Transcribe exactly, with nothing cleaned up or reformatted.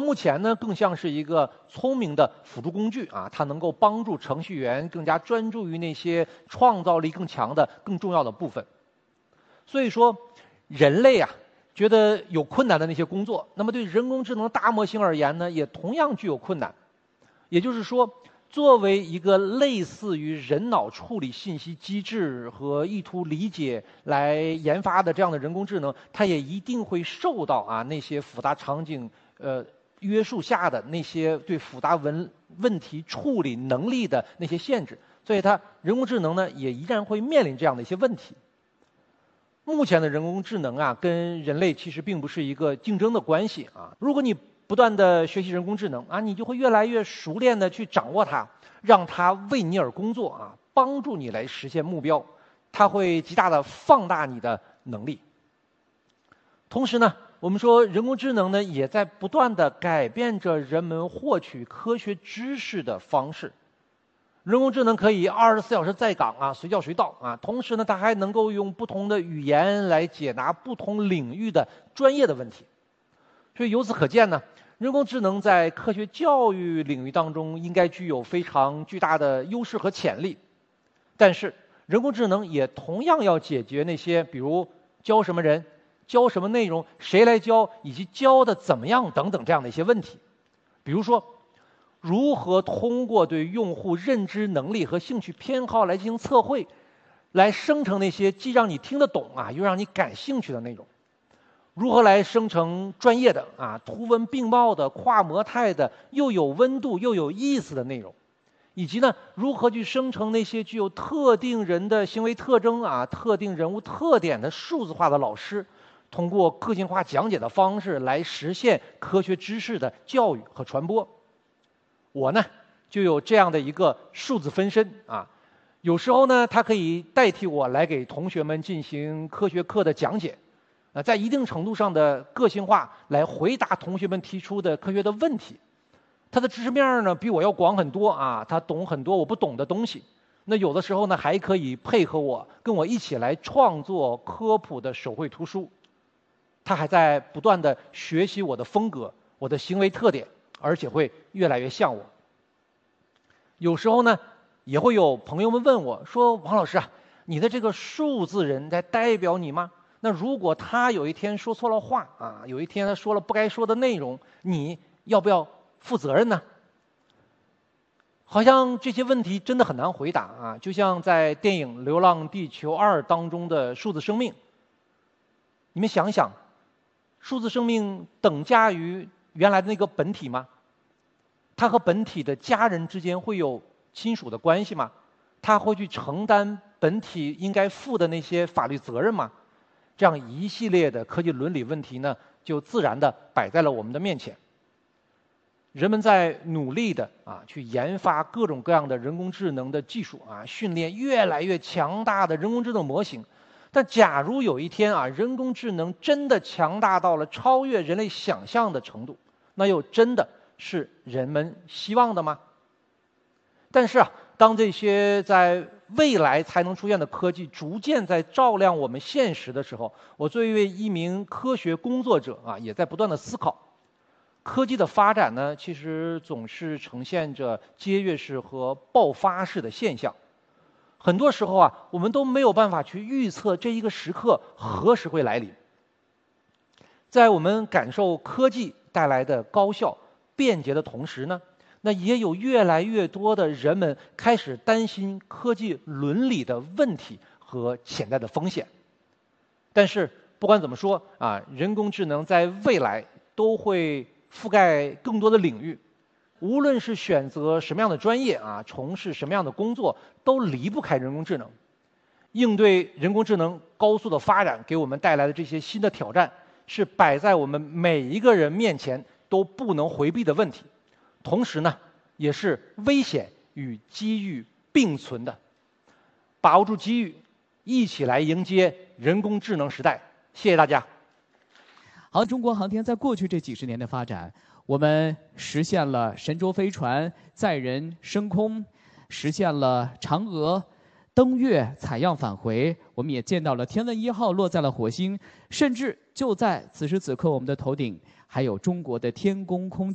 目前呢，更像是一个聪明的辅助工具啊，它能够帮助程序员更加专注于那些创造力更强的、更重要的部分。所以说，人类啊，觉得有困难的那些工作，那么对人工智能大模型而言呢，也同样具有困难。也就是说，作为一个类似于人脑处理信息机制和意图理解来研发的这样的人工智能，它也一定会受到啊那些复杂场景呃约束下的那些对复杂文问题处理能力的那些限制，所以它人工智能呢也依然会面临这样的一些问题。目前的人工智能啊，跟人类其实并不是一个竞争的关系啊。如果你不断的学习人工智能啊，你就会越来越熟练的去掌握它，让它为你而工作啊，帮助你来实现目标。它会极大的放大你的能力。同时呢，我们说人工智能呢，也在不断的改变着人们获取科学知识的方式。人工智能可以二十四小时在岗啊，随叫随到啊。同时呢，它还能够用不同的语言来解答不同领域的专业的问题。所以由此可见呢，人工智能在科学教育领域当中应该具有非常巨大的优势和潜力。但是，人工智能也同样要解决那些比如教什么人、教什么内容、谁来教以及教的怎么样等等这样的一些问题。比如说，如何通过对用户认知能力和兴趣偏好来进行测绘，来生成那些既让你听得懂啊，又让你感兴趣的内容？如何来生成专业的啊、图文并茂的、跨模态的、又有温度又有意思的内容？以及呢，如何去生成那些具有特定人的行为特征啊、特定人物特点的数字化的老师，通过个性化讲解的方式来实现科学知识的教育和传播？我呢，就有这样的一个数字分身啊，有时候呢，它可以代替我来给同学们进行科学课的讲解，啊，在一定程度上的个性化来回答同学们提出的科学的问题。它的知识面呢，比我要广很多啊，它懂很多我不懂的东西。那有的时候呢，还可以配合我，跟我一起来创作科普的手绘图书。它还在不断的学习我的风格、我的行为特点，而且会越来越像我。有时候呢，也会有朋友们问我说：“王老师啊，你的这个数字人在代表你吗？那如果他有一天说错了话啊，有一天他说了不该说的内容，你要不要负责任呢？”好像这些问题真的很难回答啊，就像在电影《流浪地球二》当中的数字生命。你们想想，数字生命等价于原来的那个本体吗？它和本体的家人之间会有亲属的关系吗？它会去承担本体应该负的那些法律责任吗？这样一系列的科技伦理问题呢，就自然的摆在了我们的面前。人们在努力的啊，去研发各种各样的人工智能的技术啊，训练越来越强大的人工智能模型。但假如有一天啊，人工智能真的强大到了超越人类想象的程度，那又真的是人们希望的吗？但是啊，当这些在未来才能出现的科技逐渐在照亮我们现实的时候，我作为一名科学工作者啊，也在不断的思考。科技的发展呢，其实总是呈现着阶跃式和爆发式的现象。很多时候啊，我们都没有办法去预测这一个时刻何时会来临。在我们感受科技带来的高效、便捷的同时呢，那也有越来越多的人们开始担心科技伦理的问题和潜在的风险。但是不管怎么说啊，人工智能在未来都会覆盖更多的领域，无论是选择什么样的专业啊，从事什么样的工作，都离不开人工智能。应对人工智能高速的发展给我们带来的这些新的挑战，是摆在我们每一个人面前都不能回避的问题，同时呢，也是危险与机遇并存的。把握住机遇，一起来迎接人工智能时代。谢谢大家。 好，中国航天在过去这几十年的发展，我们实现了神舟飞船载人升空，实现了嫦娥登月采样返回，我们也见到了天问一号落在了火星，甚至就在此时此刻，我们的头顶还有中国的天宫空间。